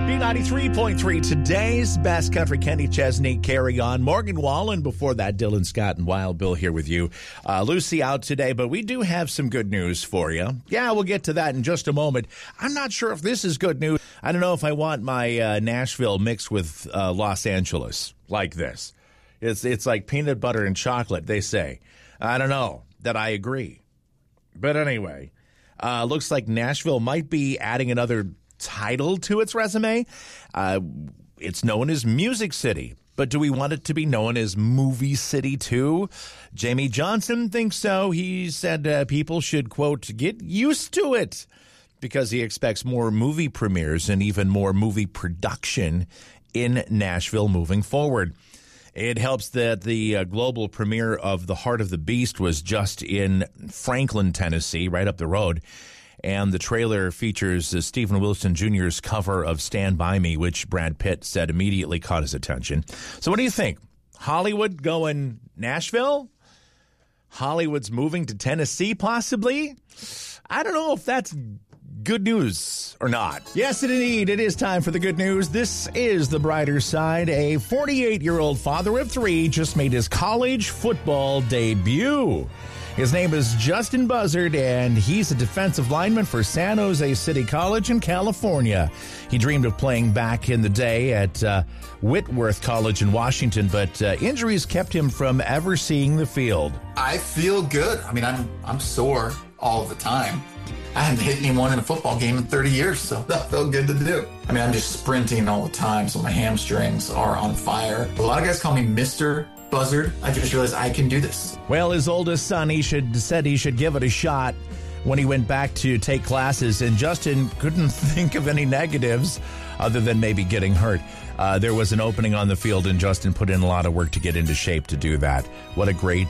B93.3, today's best country. Kenny Chesney, Carry On. Morgan Wallen, before that, Dylan Scott and Wild Bill here with you. Lucy out today, but we do have some good news for you. Yeah, we'll get to that in just a moment. I'm not sure if this is good news. I don't know if I want my Nashville mixed with Los Angeles like this. It's like peanut butter and chocolate, they say. I don't know that I agree. But anyway, looks like Nashville might be adding another title to its resume. It's known as Music City, but do we want it to be known as Movie City too? Jamie Johnson thinks so. He said people should, quote, get used to it because he expects more movie premieres and even more movie production in Nashville moving forward. It helps that the global premiere of The Heart of the Beast was just in Franklin, Tennessee, right up the road. And the trailer features Stephen Wilson Jr.'s cover of Stand By Me, which Brad Pitt said immediately caught his attention. So what do you think? Hollywood going Nashville? Hollywood's moving to Tennessee, possibly? I don't know if that's good news or not. Yes, indeed, it is time for the good news. This is the brighter side. A 48-year-old father of three just made his college football debut. His name is Justin Buzzard, and he's a defensive lineman for San Jose City College in California. He dreamed of playing back in the day at Whitworth College in Washington, but injuries kept him from ever seeing the field. I feel good. I mean, I'm sore all the time. I haven't hit anyone in a football game in 30 years, so that felt good to do. I mean, I'm just sprinting all the time, so my hamstrings are on fire. A lot of guys call me Mr. Buzzard. I just realized I can do this. Well, his oldest son, said he should give it a shot when he went back to take classes, and Justin couldn't think of any negatives other than maybe getting hurt. There was an opening on the field, and Justin put in a lot of work to get into shape to do that. What a great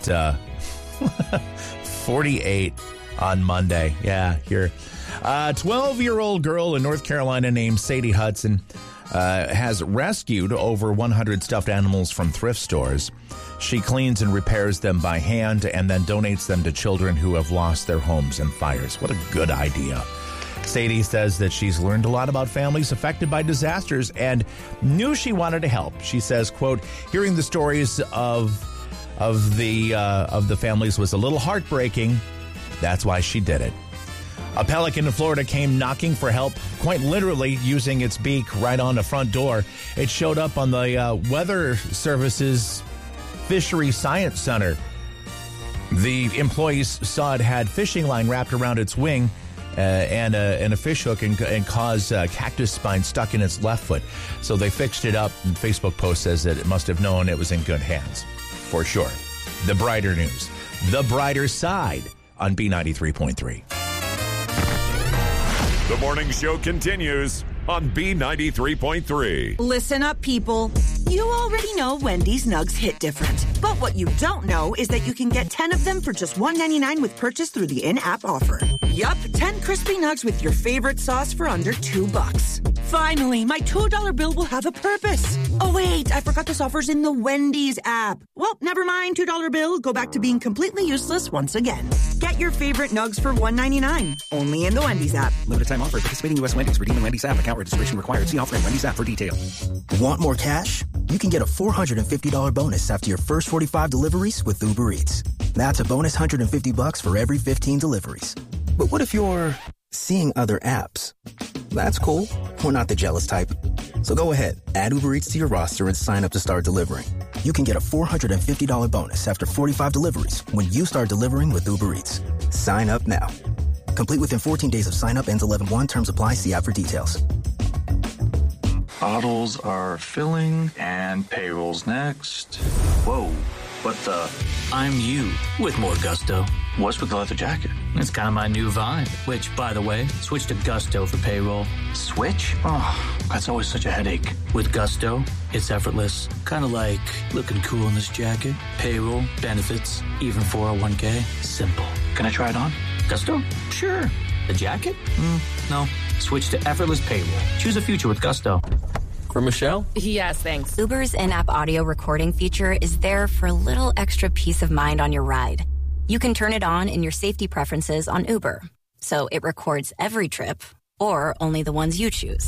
48 on Monday. Yeah, here. 12-year-old girl in North Carolina named Sadie Hudson has rescued over 100 stuffed animals from thrift stores. She cleans and repairs them by hand and then donates them to children who have lost their homes in fires. What a good idea. Sadie says that she's learned a lot about families affected by disasters and knew she wanted to help. She says, quote, hearing the stories of the families was a little heartbreaking. That's why she did it. A pelican in Florida came knocking for help, quite literally using its beak right on the front door. It showed up on the Weather Service's Fishery Science Center. The employees saw it had fishing line wrapped around its wing and a fish hook and caused cactus spine stuck in its left foot. So they fixed it up, and Facebook post says that it must have known it was in good hands, for sure. The brighter news, the brighter side on B93.3. The morning show continues on B93.3. Listen up, people. You already know Wendy's Nugs hit different. But what you don't know is that you can get 10 of them for just $1.99 with purchase through the in-app offer. Yup, 10 crispy nugs with your favorite sauce for under $2. Finally, my $2 bill will have a purpose. Oh, wait, I forgot this offer's in the Wendy's app. Well, never mind, $2 bill. Go back to being completely useless once again. Get your favorite nugs for $1.99. Only in the Wendy's app. Limited time offer. Participating U.S. Wendy's. Redeem in Wendy's app. Account registration required. See offer in Wendy's app for details. Want more cash? You can get a $450 bonus after your first 45 deliveries with Uber Eats. That's a bonus $150 for every 15 deliveries. But what if you're seeing other apps? That's cool. We're not the jealous type. So go ahead, add Uber Eats to your roster and sign up to start delivering. You can get a $450 bonus after 45 deliveries when you start delivering with Uber Eats. Sign up now. Complete within 14 days of sign up. Ends 11/1. Terms apply. See app for details. Bottles are filling and payroll's next. Whoa, what the? I'm you with more gusto. What's with the leather jacket? It's kind of my new vibe, which, by the way, switch to Gusto for payroll. Switch? Oh, that's always such a headache. With Gusto, it's effortless. Kind of like looking cool in this jacket. Payroll, benefits, even 401k. Simple. Can I try it on? Gusto? Sure. The jacket? No. Switch to effortless payroll. Choose a future with Gusto. For Michelle? Yes, thanks. Uber's in-app audio recording feature is there for a little extra peace of mind on your ride. You can turn it on in your safety preferences on Uber, so it records every trip or only the ones you choose.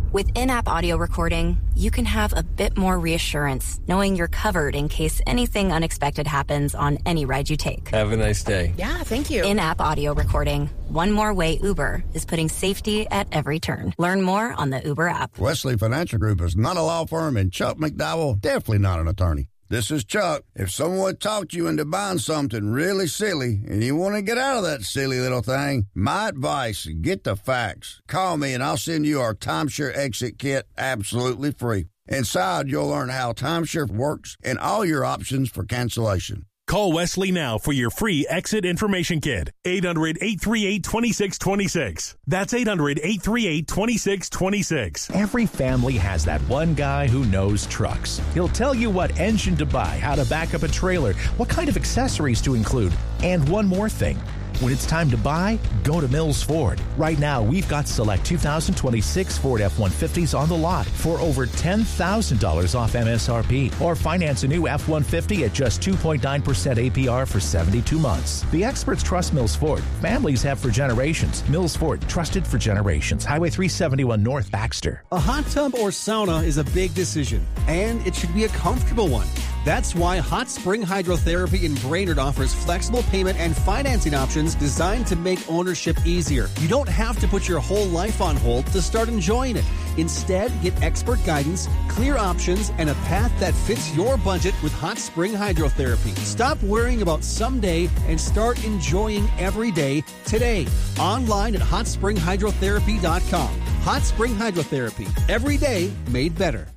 With in-app audio recording, you can have a bit more reassurance, knowing you're covered in case anything unexpected happens on any ride you take. Have a nice day. Yeah, thank you. In-app audio recording. One more way Uber is putting safety at every turn. Learn more on the Uber app. Wesley Financial Group is not a law firm, and Chuck McDowell definitely not an attorney. This is Chuck. If someone talked you into buying something really silly and you want to get out of that silly little thing, my advice, get the facts. Call me and I'll send you our timeshare exit kit absolutely free. Inside, you'll learn how timeshare works and all your options for cancellation. Call Wesley now for your free exit information kit. 800-838-2626. That's 800-838-2626. Every family has that one guy who knows trucks. He'll tell you what engine to buy, how to back up a trailer, what kind of accessories to include, and one more thing. When it's time to buy, go to Mills Ford. Right now, we've got select 2026 Ford F-150s on the lot for over $10,000 off MSRP. Or finance a new F-150 at just 2.9% APR for 72 months. The experts trust Mills Ford. Families have for generations. Mills Ford, trusted for generations. Highway 371 North Baxter. A hot tub or sauna is a big decision, and it should be a comfortable one. That's why Hot Spring Hydrotherapy in Brainerd offers flexible payment and financing options designed to make ownership easier. You don't have to put your whole life on hold to start enjoying it. Instead, get expert guidance, clear options, and a path that fits your budget with Hot Spring Hydrotherapy. Stop worrying about someday and start enjoying every day today. Online at hotspringhydrotherapy.com. Hot Spring Hydrotherapy. Every day made better.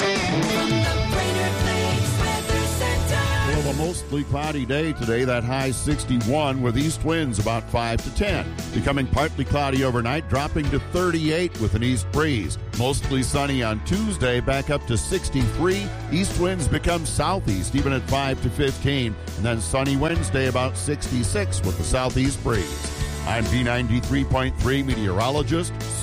A mostly cloudy day today, that high 61 with east winds about 5 to 10. Becoming partly cloudy overnight, dropping to 38 with an east breeze. Mostly sunny on Tuesday, back up to 63. East winds become southeast, even at 5 to 15. And then sunny Wednesday, about 66 with the southeast breeze. I'm B93.3 meteorologist